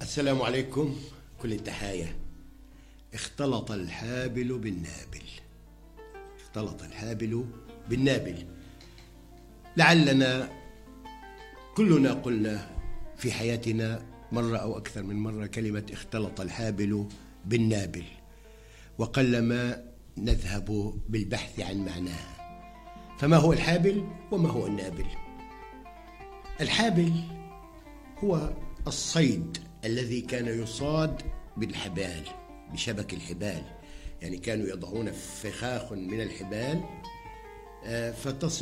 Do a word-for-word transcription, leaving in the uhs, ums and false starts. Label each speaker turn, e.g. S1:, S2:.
S1: السلام عليكم. كل التحايا. اختلط الحابل بالنابل. اختلط الحابل بالنابل. لعلنا كلنا قلنا في حياتنا مرة أو أكثر من مرة كلمة اختلط الحابل بالنابل، وقلما نذهب بالبحث عن معناها. فما هو الحابل وما هو النابل؟ الحابل هو الصيد الذي كان يصاد بالحبال، بشبك الحبال، يعني كانوا يضعون فخاخ من الحبال فتصل